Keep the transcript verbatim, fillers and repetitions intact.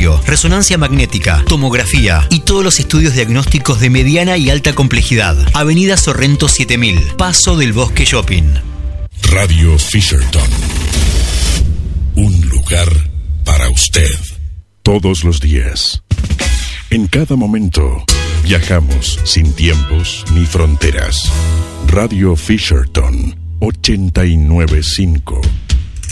radio, resonancia magnética, tomografía y todos los estudios diagnósticos de mediana y alta complejidad. Avenida Sorrento siete mil, Paso del Bosque Shopping. Radio Fisherton. Un lugar para usted. Todos los días. En cada momento. Viajamos sin tiempos ni fronteras. Radio Fisherton ochenta y nueve punto cinco.